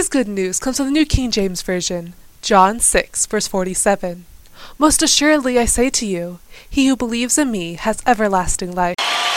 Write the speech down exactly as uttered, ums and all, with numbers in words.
Today's good news comes from the New King James Version, John six, verse forty-seven. Most assuredly I say to you, he who believes in me has everlasting life.